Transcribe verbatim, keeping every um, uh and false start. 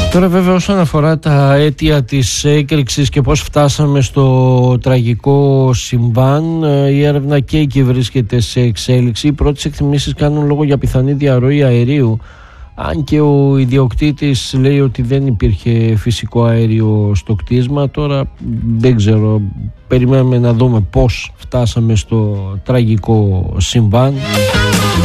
Τώρα βέβαια όσον αφορά τα αίτια της έκρηξης και πώς φτάσαμε στο τραγικό συμβάν, η έρευνα και εκεί βρίσκεται σε εξέλιξη. Οι πρώτες εκτιμήσεις κάνουν λόγο για πιθανή διαρροή αερίου, αν και ο ιδιοκτήτης λέει ότι δεν υπήρχε φυσικό αέριο στο κτίσμα. Τώρα δεν ξέρω, περιμένουμε να δούμε πώς φτάσαμε στο τραγικό συμβάν.